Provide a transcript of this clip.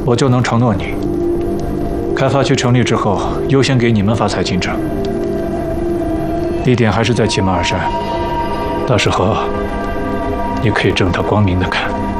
我就能承诺你，开发区成立之后，优先给你们发财进城。地点还是在骑马尔山，到时候你可以正大光明的看。